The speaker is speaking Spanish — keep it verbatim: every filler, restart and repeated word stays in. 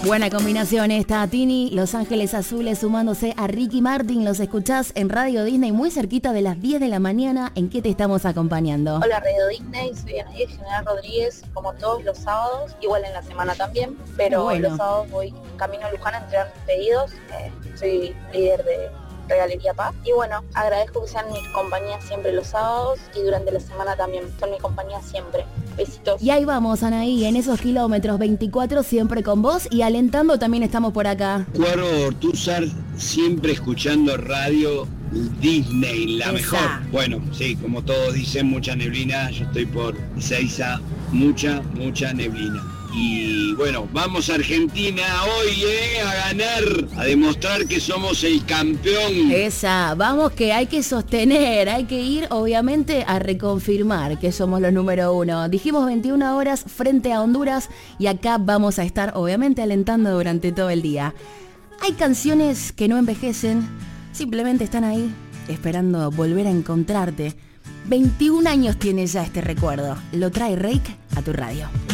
Buena combinación esta, Tini, Los Ángeles Azules sumándose a Ricky Martin. Los escuchás en Radio Disney muy cerquita de las diez de la mañana. ¿En qué te estamos acompañando? Hola Radio Disney, soy Anaí General Rodríguez, como todos los sábados, igual en la semana también, pero bueno. Los sábados voy camino a Luján a entregar pedidos, eh, soy líder de Regalería Paz y bueno, agradezco que sean mi compañía siempre los sábados y durante la semana también, son mi compañía siempre. Besitos. Y ahí vamos, Anaí, en esos kilómetros veinticuatro siempre con vos y alentando también estamos por acá. Cuervo Ortúzar, siempre escuchando Radio Disney, la Esa. mejor. Bueno, sí, como todos dicen, mucha neblina, yo estoy por Ezeiza, mucha, mucha neblina. Y bueno, vamos a Argentina hoy, ¿eh? A ganar, a demostrar que somos el campeón. Esa, vamos que hay que sostener, hay que ir obviamente a reconfirmar que somos los número uno. Dijimos veintiuna horas frente a Honduras y acá vamos a estar obviamente alentando durante todo el día. Hay canciones que no envejecen, simplemente están ahí esperando volver a encontrarte. veintiún años tiene ya este recuerdo, lo trae Reik a tu radio.